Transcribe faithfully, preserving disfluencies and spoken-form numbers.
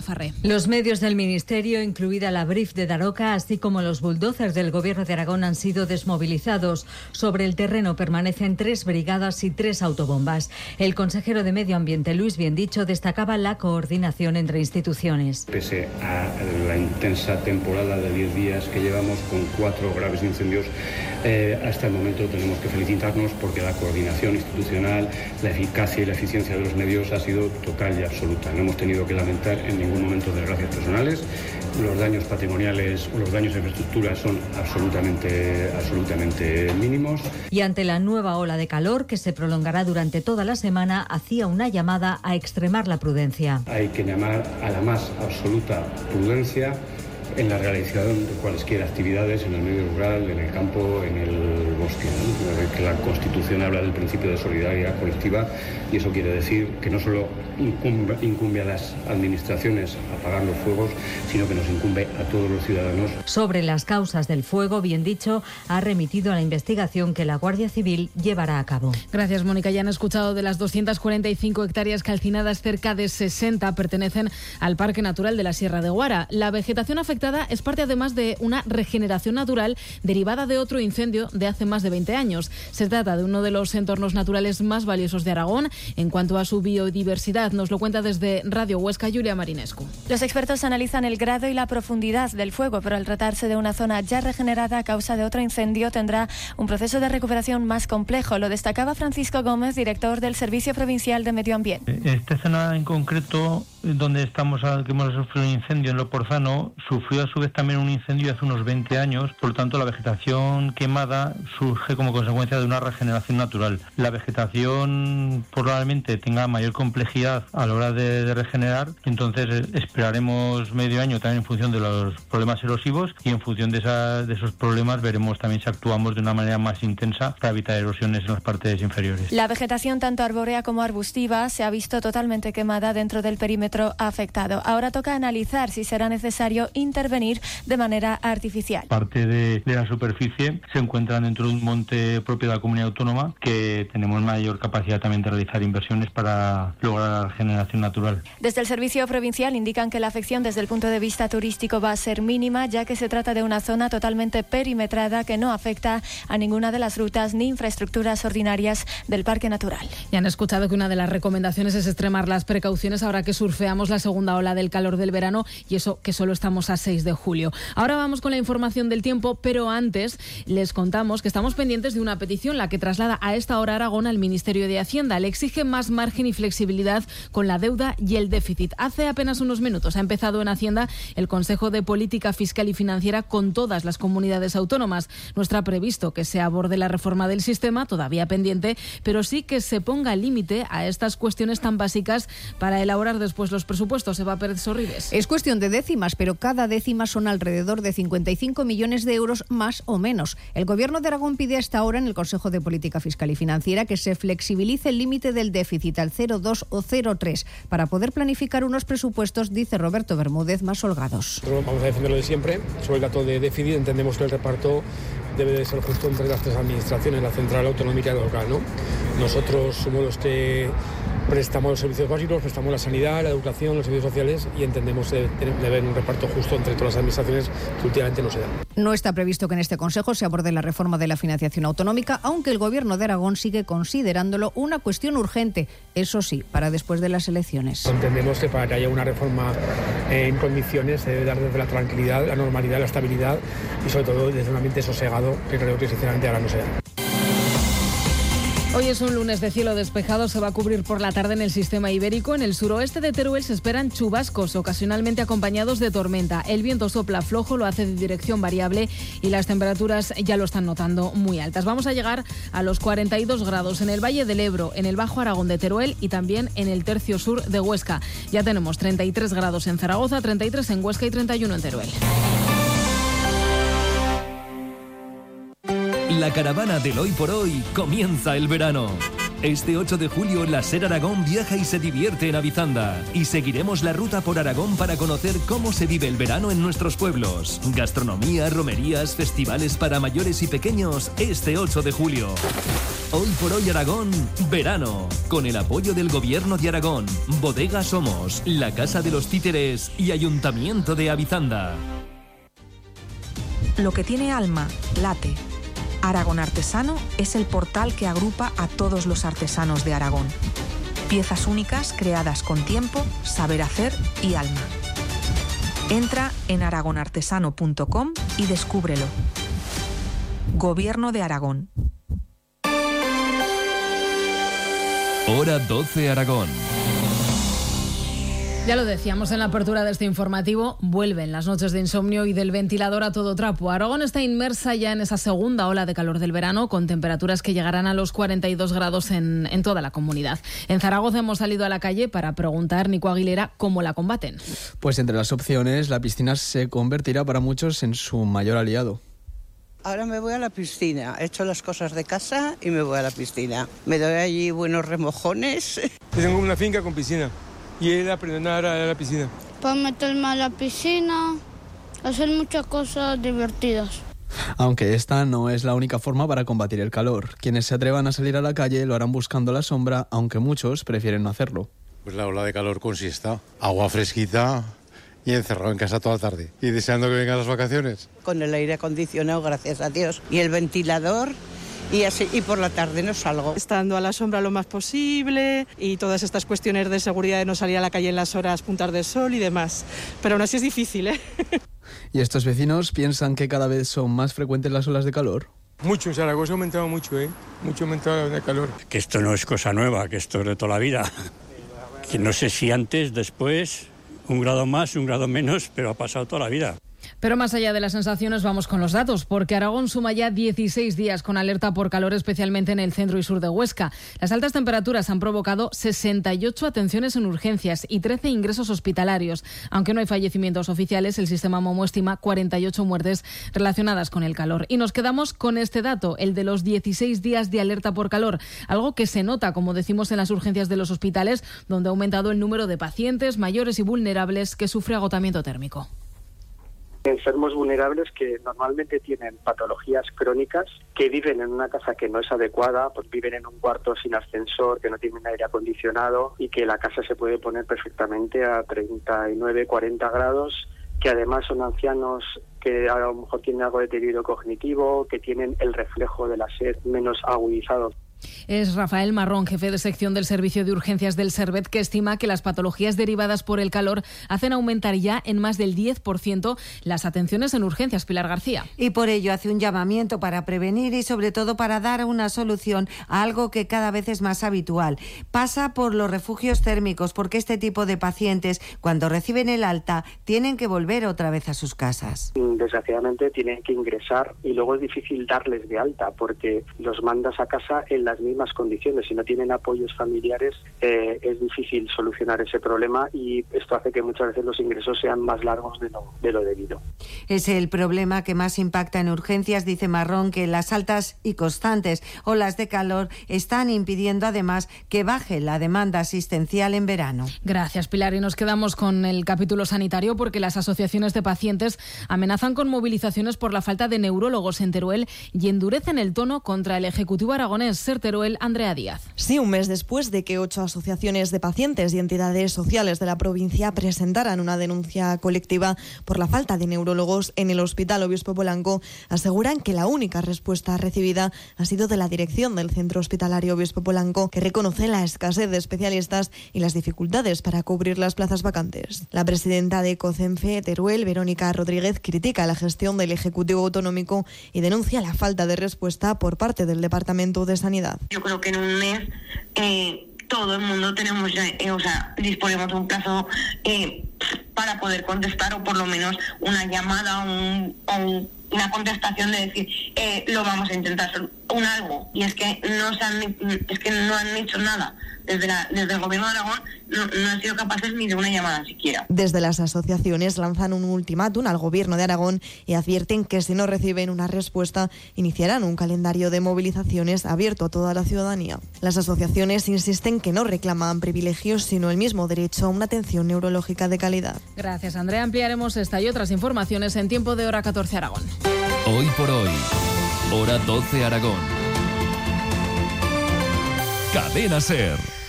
Farré. Los medios del Ministerio, incluida la Brif de Daroca, así como los bulldozers del Gobierno de Aragón, han sido desmovilizados. Sobre el terreno permanecen tres brigadas y tres autobombas. El consejero de Medio Ambiente, Luis Biendicho, destacaba la coordinación entre instituciones. Pese a la intensa temporada de diez días que llevamos con cuatro graves incendios, eh, hasta el momento tenemos que felicitarnos porque la coordinación institucional, la eficacia y la eficiencia de los medios ha sido total y absoluta. No hemos tenido que lamentar en ningún momento desgracias personales. Los daños patrimoniales, los daños de infraestructura son absolutamente, absolutamente mínimos. Y ante la nueva ola de calor que se prolongará durante toda la semana, hacía una llamada a extremar la prudencia. Hay que llamar a la más absoluta prudencia en la realización de cualesquiera actividades en el medio rural, en el campo, en el bosque, ¿no? Que la Constitución habla del principio de solidaridad colectiva y eso quiere decir que no solo incumbe, incumbe a las administraciones apagar los fuegos, sino que nos incumbe a todos los ciudadanos. Sobre las causas del fuego, Biendicho ha remitido a la investigación que la Guardia Civil llevará a cabo. Gracias, Mónica. Ya han escuchado de las doscientas cuarenta y cinco hectáreas calcinadas, cerca de sesenta pertenecen al Parque Natural de la Sierra de Guara. La vegetación afectada es parte además de una regeneración natural derivada de otro incendio de hace más de veinte años. Se trata de uno de los entornos naturales más valiosos de Aragón en cuanto a su biodiversidad. Nos lo cuenta desde Radio Huesca Julia Marinescu. Los expertos analizan el grado y la profundidad del fuego, pero al tratarse de una zona ya regenerada a causa de otro incendio tendrá un proceso de recuperación más complejo. Lo destacaba Francisco Gómez, director del Servicio Provincial de Medio Ambiente. Esta zona en concreto, donde estamos, que hemos sufrido un incendio en Loporzano, sufrió a su vez también un incendio hace unos veinte años, por lo tanto la vegetación quemada surge como consecuencia de una regeneración natural. La vegetación probablemente tenga mayor complejidad a la hora de, de regenerar, entonces esperaremos medio año también en función de los problemas erosivos y en función de, esa, de esos problemas veremos también si actuamos de una manera más intensa para evitar erosiones en las partes inferiores. La vegetación tanto arbórea como arbustiva se ha visto totalmente quemada dentro del perímetro afectado. Ahora toca analizar si será necesario intervenir de manera artificial. Parte de, de la superficie se encuentra dentro de un monte propio de la comunidad autónoma que tenemos mayor capacidad también de realizar inversiones para lograr la regeneración natural. Desde el Servicio Provincial indican que la afección desde el punto de vista turístico va a ser mínima, ya que se trata de una zona totalmente perimetrada que no afecta a ninguna de las rutas ni infraestructuras ordinarias del Parque Natural. Ya han escuchado que una de las recomendaciones es extremar las precauciones ahora que surfeamos la segunda ola del calor del verano y eso que solo estamos a seis de julio. Ahora vamos con la información del tiempo, pero antes les contamos que estamos pendientes de una petición, la que traslada a esta hora Aragón al Ministerio de Hacienda. Le exige más margen y flexibilidad con la deuda y el déficit. Hace apenas unos minutos ha empezado en Hacienda el Consejo de Política Fiscal y Financiera con todas las comunidades autónomas. No está previsto que se aborde la reforma del sistema, todavía pendiente, pero sí que se ponga límite a estas cuestiones tan básicas para elaborar después los presupuestos. Eva Pérez Sorribes. Es cuestión de décimas, pero cada décima son alrededor de cincuenta y cinco millones de euros más o menos. El Gobierno de Aragón pide hasta ahora en el Consejo de Política Fiscal y Financiera que se flexibilice el límite del déficit al cero coma dos o cero coma tres para poder planificar unos presupuestos, dice Roberto Bermúdez, más holgados. Vamos a defender lo de siempre. Sobre el dato de déficit entendemos que el reparto debe de ser justo entre las tres administraciones, la central, autonómica y la local, ¿no? Nosotros somos los que prestamos los servicios básicos, prestamos la sanidad, la educación, los servicios sociales y entendemos que debe haber un reparto justo entre todas las administraciones que últimamente no se da. No está previsto que en este Consejo se aborde la reforma de la financiación autonómica, aunque el Gobierno de Aragón sigue considerándolo una cuestión urgente, eso sí, para después de las elecciones. Entendemos que para que haya una reforma en condiciones se debe dar desde la tranquilidad, la normalidad, la estabilidad y sobre todo desde un ambiente sosegado, que creo que sinceramente ahora no se da. Hoy es un lunes de cielo despejado, se va a cubrir por la tarde en el sistema ibérico. En el suroeste de Teruel se esperan chubascos, ocasionalmente acompañados de tormenta. El viento sopla flojo, lo hace de dirección variable y las temperaturas ya lo están notando muy altas. Vamos a llegar a los cuarenta y dos grados en el Valle del Ebro, en el Bajo Aragón de Teruel y también en el tercio sur de Huesca. Ya tenemos treinta y tres grados en Zaragoza, treinta y tres en Huesca y treinta y uno en Teruel. La caravana del hoy por hoy comienza el verano. Este ocho de julio la SER Aragón viaja y se divierte en Avizanda. Y seguiremos la ruta por Aragón para conocer cómo se vive el verano en nuestros pueblos. Gastronomía, romerías, festivales para mayores y pequeños este ocho de julio. Hoy por hoy Aragón, verano, con el apoyo del Gobierno de Aragón, Bodega Somos, la Casa de los Títeres y Ayuntamiento de Avizanda. Lo que tiene alma, late. Aragón Artesano es el portal que agrupa a todos los artesanos de Aragón. Piezas únicas creadas con tiempo, saber hacer y alma. Entra en aragón artesano punto com y descúbrelo. Gobierno de Aragón. Hora doce Aragón. Ya lo decíamos en la apertura de este informativo, vuelven las noches de insomnio y del ventilador a todo trapo. Aragón está inmersa ya en esa segunda ola de calor del verano, con temperaturas que llegarán a los cuarenta y dos grados en, en toda la comunidad. En Zaragoza hemos salido a la calle para preguntar, Nico Aguilera, cómo la combaten. Pues entre las opciones, la piscina se convertirá para muchos en su mayor aliado. Ahora me voy a la piscina, echo las cosas de casa y me voy a la piscina. Me doy allí buenos remojones. Yo tengo una finca con piscina y él aprendió a nadar a la piscina. Para meterme a la piscina, hacer muchas cosas divertidas. Aunque esta no es la única forma para combatir el calor. Quienes se atrevan a salir a la calle lo harán buscando la sombra, aunque muchos prefieren no hacerlo. Pues la ola de calor consiste agua fresquita y encerrado en casa toda la tarde y deseando que vengan las vacaciones. Con el aire acondicionado, gracias a Dios, y el ventilador, y así, y por la tarde no salgo. Estando a la sombra lo más posible y todas estas cuestiones de seguridad de no salir a la calle en las horas puntas de sol y demás. Pero aún así es difícil, ¿eh? ¿Y estos vecinos piensan que cada vez son más frecuentes las olas de calor? Mucho, en Zaragoza ha aumentado mucho, ¿eh? Mucho ha aumentado el calor. Que esto no es cosa nueva, que esto es de toda la vida. Que no sé si antes, después, un grado más, un grado menos, pero ha pasado toda la vida. Pero más allá de las sensaciones, vamos con los datos, porque Aragón suma ya dieciséis días con alerta por calor, especialmente en el centro y sur de Huesca. Las altas temperaturas han provocado sesenta y ocho atenciones en urgencias y trece ingresos hospitalarios. Aunque no hay fallecimientos oficiales, el sistema Momo estima cuarenta y ocho muertes relacionadas con el calor. Y nos quedamos con este dato, el de los dieciséis días de alerta por calor, algo que se nota, como decimos, en las urgencias de los hospitales, donde ha aumentado el número de pacientes mayores y vulnerables que sufre agotamiento térmico. Enfermos vulnerables que normalmente tienen patologías crónicas, que viven en una casa que no es adecuada, pues viven en un cuarto sin ascensor, que no tienen aire acondicionado y que la casa se puede poner perfectamente a treinta y nueve, cuarenta grados, que además son ancianos que a lo mejor tienen algo de deterioro cognitivo, que tienen el reflejo de la sed menos agudizado. Es Rafael Marrón, jefe de sección del Servicio de Urgencias del Servet, que estima que las patologías derivadas por el calor hacen aumentar ya en más del diez por ciento las atenciones en urgencias. Pilar García. Y por ello hace un llamamiento para prevenir y sobre todo para dar una solución a algo que cada vez es más habitual. Pasa por los refugios térmicos, porque este tipo de pacientes, cuando reciben el alta, tienen que volver otra vez a sus casas. Desgraciadamente tienen que ingresar y luego es difícil darles de alta porque los mandas a casa en la las mismas condiciones. Si no tienen apoyos familiares, eh, es difícil solucionar ese problema y esto hace que muchas veces los ingresos sean más largos de lo, de lo debido. Es el problema que más impacta en urgencias, dice Marrón, que las altas y constantes olas de calor están impidiendo además que baje la demanda asistencial en verano. Gracias, Pilar. Y nos quedamos con el capítulo sanitario porque las asociaciones de pacientes amenazan con movilizaciones por la falta de neurólogos en Teruel y endurecen el tono contra el Ejecutivo aragonés. Ser Teruel, Andrea Díaz. Sí, un mes después de que ocho asociaciones de pacientes y entidades sociales de la provincia presentaran una denuncia colectiva por la falta de neurólogos en el Hospital Obispo Polanco, aseguran que la única respuesta recibida ha sido de la dirección del Centro Hospitalario Obispo Polanco, que reconoce la escasez de especialistas y las dificultades para cubrir las plazas vacantes. La presidenta de COCENFE, Teruel, Verónica Rodríguez, critica la gestión del Ejecutivo Autonómico y denuncia la falta de respuesta por parte del Departamento de Sanidad. Yo creo que en un mes eh, todo el mundo tenemos ya, eh, o sea, disponemos de un plazo eh, para poder contestar o por lo menos una llamada un, o un, una contestación de decir eh, lo vamos a intentar un algo. Y es que no se han, es que no han hecho nada. Desde, la, desde el Gobierno de Aragón no, no han sido capaces ni de una llamada siquiera. Desde las asociaciones lanzan un ultimátum al Gobierno de Aragón y advierten que si no reciben una respuesta iniciarán un calendario de movilizaciones abierto a toda la ciudadanía. Las asociaciones insisten que no reclaman privilegios sino el mismo derecho a una atención neurológica de calidad. Gracias, Andrea. Ampliaremos esta y otras informaciones en Tiempo de Hora catorce Aragón. Hoy por hoy, Hora doce Aragón. Cadena SER.